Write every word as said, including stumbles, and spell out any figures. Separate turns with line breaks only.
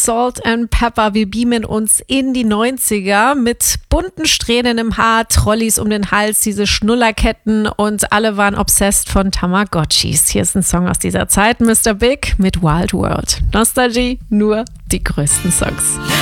Salt and Pepper. Wir beamen uns in die neunziger mit bunten Strähnen im Haar, Trolleys um den Hals, diese Schnullerketten und alle waren obsessed von Tamagotchis. Hier ist ein Song aus dieser Zeit, Mister Big mit Wild World. Nostalgie, nur die größten Songs.